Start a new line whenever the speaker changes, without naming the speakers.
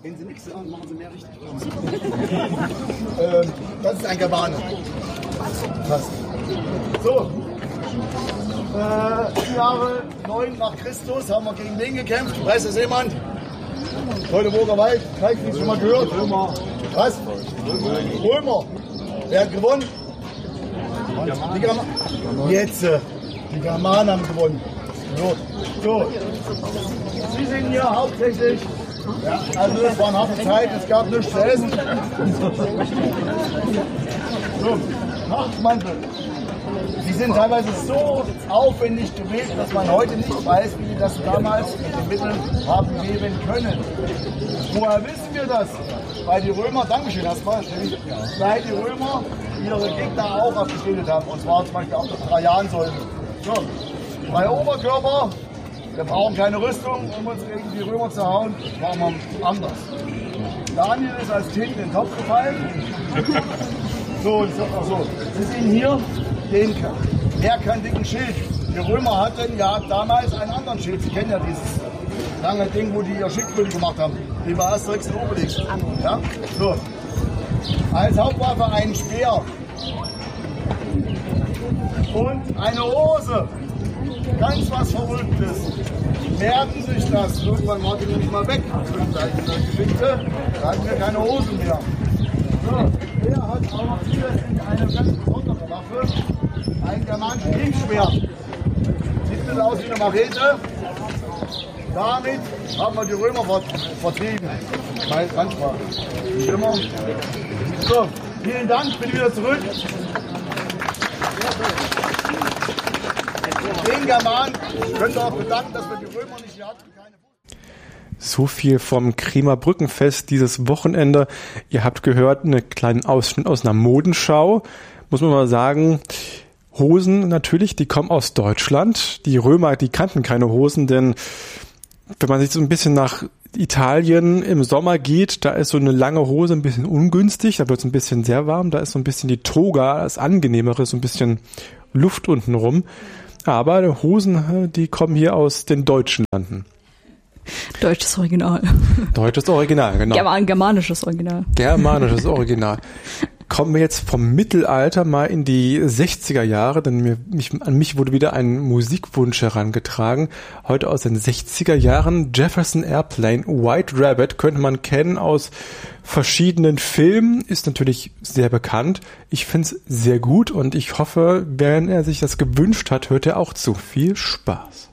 Wenn Sie nichts sagen, machen Sie mehr richtig. Das ist ein Germane. Fast. So. Jahre 9 nach Christus haben wir gegen wen gekämpft? Weiß das jemand? Teutoburger Wald. Kalkrieg schon mal gehört? Römer. Was? Römer. Wer hat gewonnen? Die Germanen. Jetzt. Die Germanen haben gewonnen. So. Sie sind hier hauptsächlich. Ja, also es war eine harte Zeit, es gab nichts zu essen. So, Nachtmantel. Die sind teilweise so aufwendig gewesen, dass man heute nicht weiß, wie die das damals mit den Mitteln haben weben können. Woher wissen wir das? Weil die Römer, Dankeschön erstmal, weil die Römer ihre Gegner auch abgeschnitten haben. Und zwar zum Beispiel auch das Trajansäule. So, bei Oberkörper. Wir brauchen keine Rüstung, um uns gegen die Römer zu hauen. Das machen wir anders. Daniel ist als Kind in den Topf gefallen. So, Sie sehen hier den keinen dicken Schild. Die Römer hatten ja damals einen anderen Schild. Sie kennen ja dieses lange Ding, wo die ihr Schicksal gemacht haben. Die war Asterix und Obelix. Ja? So. Als Hauptwaffe ein Speer. Und eine Hose. Ganz was Verrücktes. Merken sich das. Irgendwann war die nämlich mal weg. Geschichte. Da hatten wir keine Hosen mehr. So, der hat auch noch zusätzlich eine ganz besondere Waffe. Ein germanisches Kriegsschwert. Sieht ein bisschen aus wie eine Machete. Damit haben wir die Römer vertrieben. Meine Ansprache. Immer. So, vielen Dank. Bin wieder zurück. Den Germanen könnt ihr auch bedanken, dass wir die Römer nicht hier hatten.
So viel vom Kremer Brückenfest dieses Wochenende. Ihr habt gehört, einen kleinen Ausschnitt aus einer Modenschau. Muss man mal sagen, Hosen natürlich, die kommen aus Deutschland. Die Römer, die kannten keine Hosen, denn wenn man sich so ein bisschen nach Italien im Sommer geht, da ist so eine lange Hose ein bisschen ungünstig, da wird es ein bisschen sehr warm, da ist so ein bisschen die Toga, das Angenehmere, so ein bisschen Luft unten rum. Aber die Hosen, die kommen hier aus den deutschen Landen.
Deutsches Original.
Deutsches Original, genau.
Germanisches Original.
Germanisches Original. Kommen wir jetzt vom Mittelalter mal in die 60er Jahre, denn an mich wurde wieder ein Musikwunsch herangetragen. Heute aus den 60er Jahren. Jefferson Airplane, White Rabbit, könnte man kennen aus verschiedenen Filmen, ist natürlich sehr bekannt. Ich finde es sehr gut und ich hoffe, wenn er sich das gewünscht hat, hört er auch zu. Viel Spaß.